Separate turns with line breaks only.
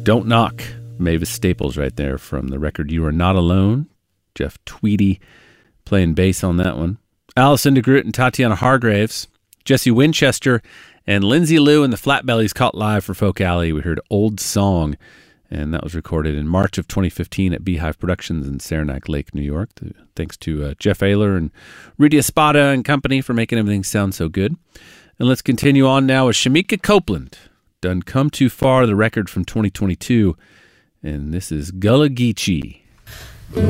Don't Knock. Mavis Staples right there from the record You Are Not Alone. Jeff Tweedy playing bass on that one. Alison DeGroot and Tatiana Hargraves. Jesse Winchester and Lindsay Lou and the Flatbellies caught live for Folk Alley. We heard Old Song, and that was recorded in March of 2015 at Beehive Productions in Saranac Lake, New York. Thanks to Jeff Ayler and Rudy Espada and company for making everything sound so good. And let's continue on now with Shamika Copeland. Done Come Too Far, the record from 2022. And this is Gullah Geechee.